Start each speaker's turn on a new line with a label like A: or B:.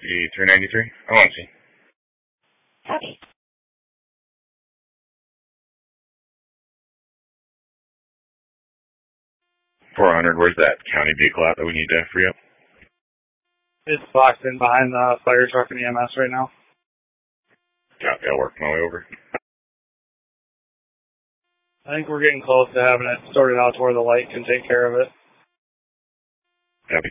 A: E393. I want to see.
B: Copy.
A: 400, where's that county vehicle at that we need to free up?
C: It's boxed in behind the fire truck and EMS right now.
A: Copy, I'll work my way over.
C: I think we're getting close to having it sorted out to where the light can take care of it.